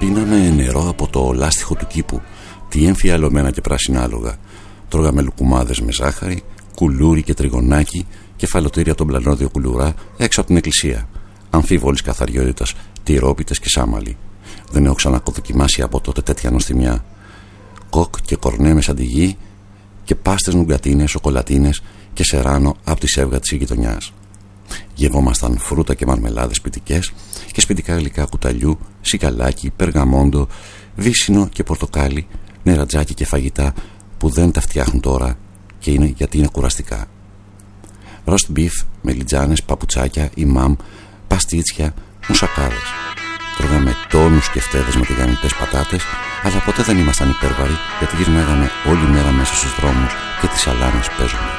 Πίναμε νερό από το λάστιχο του κήπου, τι εμφιαλωμένα και πράσινα άλογα. Τρώγαμε λουκουμάδες με ζάχαρη, κουλούρι και τριγωνάκι, κεφαλοτήρια από τον πλανόδιο κουλουρά έξω από την εκκλησία. Αμφίβολης καθαριότητας, τυρόπιτες και σάμαλοι. Δεν έχω ξανακοδοκιμάσει από τότε τέτοια νοστιμιά. Κοκ και κορνέ με σαντιγί και πάστες νουγκατίνες, σοκολατίνες και σεράνο από τη σέβγα της γειτονιάς. Γευόμασταν φρούτα και μαρμελάδες σπιτικές και σπιτικά γλυκά κουταλιού, σικαλάκι, περγαμόντο, βύσσινο και πορτοκάλι, νερατζάκι και φαγητά που δεν τα φτιάχνουν τώρα και είναι γιατί είναι κουραστικά. Roast beef με λιτζάνες, παπουτσάκια, ημάμ, παστίτσια, μουσακάδες. Τρώγαμε τόνους και φτέδες με τηγανιτές πατάτες, αλλά ποτέ δεν ήμασταν υπέρβαροι γιατί γυρνάγαμε όλη μέρα μέσα στους δρόμους και τις αλάνες παίζουμε.